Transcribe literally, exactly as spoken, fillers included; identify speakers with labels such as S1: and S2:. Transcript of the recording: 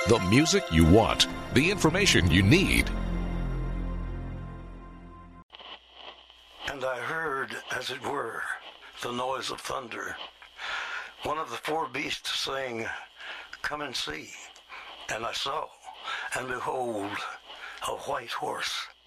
S1: The music you want, the information you need.
S2: And I heard, as it were, the noise of thunder. One of the four beasts saying, "Come and see." And I saw, and behold, a white horse.